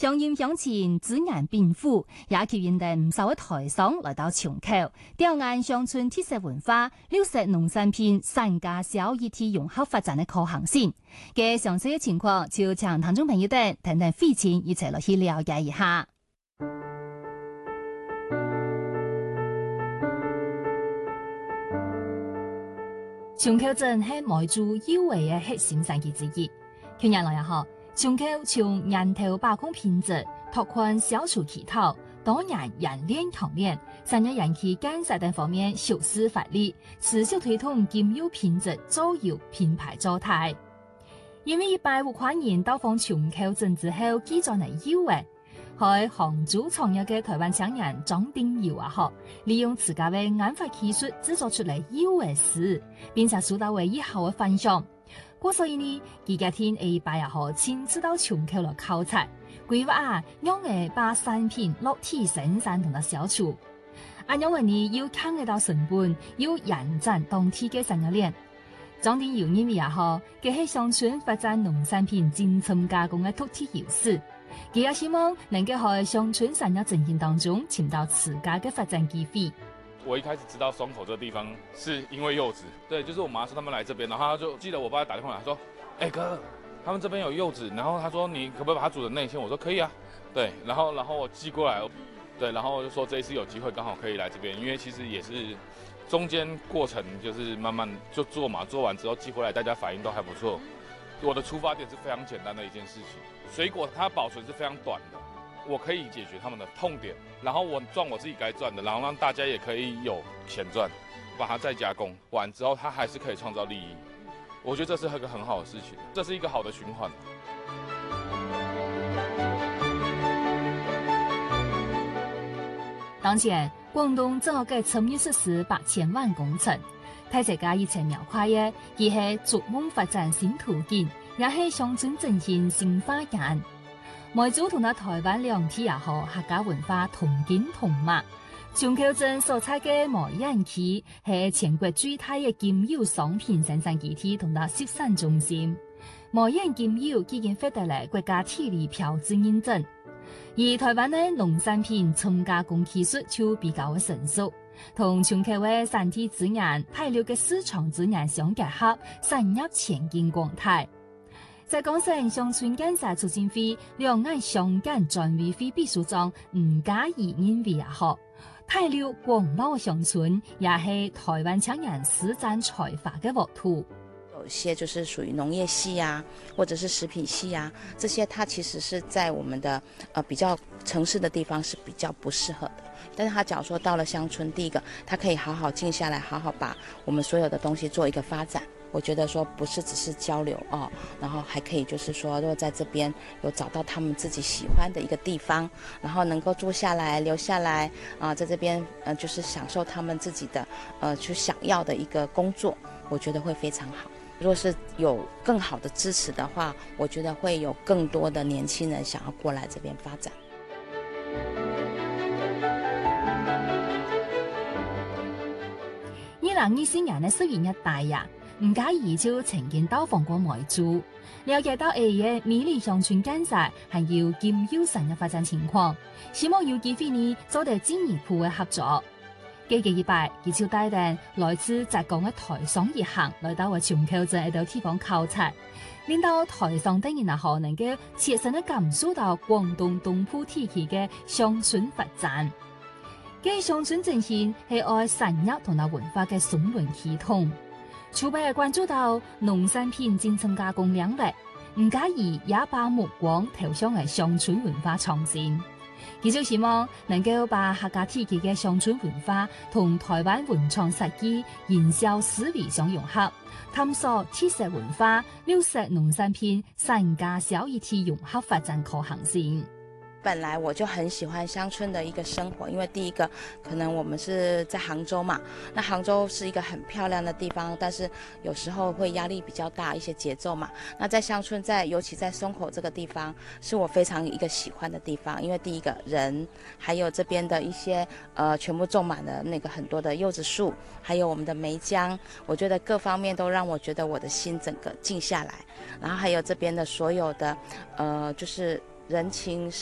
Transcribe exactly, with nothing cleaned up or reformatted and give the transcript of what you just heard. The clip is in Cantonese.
乡音乡情，自然禀赋，也吸引得唔少嘅台商來到松口，調研鄉村特色文化、綠色農產品、產家小一體融合發展嘅可行性。嘅詳細嘅情況，就請聽眾朋友哋聽聽費青一齊落去了解一下。松口鎮係梅州有為嘅核心產業之一。去年來也好，松口從源頭把控品質、拓寬銷售渠道，多年演練強練，產業園區建設等方面修飾發力，持續推動金優品質造油品牌狀態。因為一百五萬人到訪松口鎮之後，記載嚟有嘅。喺杭州創業嘅台灣青年張定友啊，嗬，利用自家嘅研發技術製作出嚟有嘅事，並且受到為以後嘅分享。過所以呢，佢家天 A 八也好親自到松口來考察，規劃啊，讓誒把產品落地生產同埋銷售。啊，因為呢要看得到成本，要延展當地嘅產業鏈。張定友認為也好，佢係鄉村發展農產品精深加工嘅獨特優勢。佢也希望能夠喺鄉村產業振興當中尋到自家嘅發展機會。 我一開始知道松口這個地方是因為柚子，對，就是我媽說他們來這邊，然後他就記得我爸打電話來說，哎、欸、哥，他們這邊有柚子，然後他說你可不可以把它煮成內餡？我說可以啊，對，然後然後我寄過來，對，然後我就說這一次有機會剛好可以來這邊，因為其實也是中間過程就是慢慢就做嘛，做完之後寄回來，大家反應都還不錯。我的出發點是非常簡單的一件事情，水果它保存是非常短的，我可以解決他們的痛點，然後我賺我自己該賺的，然後讓大家也可以有錢賺，把它再加工完之後，它還是可以創造利益。我覺得這是一個很好的事情，這是一個好的循環。 當前，廣東正好嘅參與實施八千萬工程。睇這家以前描繪嘅，亦係逐夢發展新途徑，也係鄉村振興新花樣。梅州同埋台灣兩地也好，客家文化同根同脈。松口鎮所在嘅梅園區係全國最大嘅金柚商品生產基地同埋生產中心。梅園金柚已經獲得嚟國家地理標誌認證，而台灣嘅農產品重加工技術就比較嘅成熟。同松口嘅產地資源、大陸嘅市場資源相結合，產業前景廣大。在廣西鄉村建設促進會兩岸相關專委會秘書長吳家儀認為也好，大陸廣袤鄉村也係台灣青年施展才華嘅沃土。 有些就是屬於農業系啊，或者是食品系啊，這些它其實是在我們的呃比較城市的地方是比較不適合的。但是他假如說到了鄉村，第一個，他可以好好靜下來，好好把我們所有的東西做一個發展。我覺得說不是只是交流哦，然後還可以就是說，如果在這邊有找到他們自己喜歡的一個地方，然後能夠住下來、留下來啊、呃，在這邊呃就是享受他們自己的呃去想要的一個工作，我覺得會非常好。如果是有更好的支持的話，我覺得會有更多的年輕人想要過來這邊發展。 二零二四年嘅十月一大日，吳家儀就曾經到訪過梅州，了解到 A 嘅美麗鄉村建設還有金柚產業發展情況，希望有機會呢做得進一步嘅合作。幾個禮拜，佢就帶領來自浙江嘅台商一行來到我松口鎮一度地方考察，令到台商等人啊可能夠切身地感受到廣東東部地區嘅鄉村發展。嘅鄉村振興係愛產業同埋文化嘅雙輪系統，除別關注到農產品精深加工領域，吳家儀也把目光投向係鄉村文化創新。佢就希望能夠把客家地區嘅鄉村文化同台灣文創設計、營銷思維相融合，探索特色文化、綠色農產品、產家小一體融合發展可行性。 本來我就很喜歡鄉村的一個生活，因為第一個可能我們是在杭州嘛，那杭州是一個很漂亮的地方，但是有時候會壓力比較大，一些節奏嘛。那在鄉村在，在尤其在松口這個地方，是我非常一個喜歡的地方，因為第一個人，還有這邊的一些呃全部種滿了那個很多的柚子樹，還有我們的梅江，我覺得各方面都讓我覺得我的心整個靜下來。然後還有這邊的所有的呃就是人情。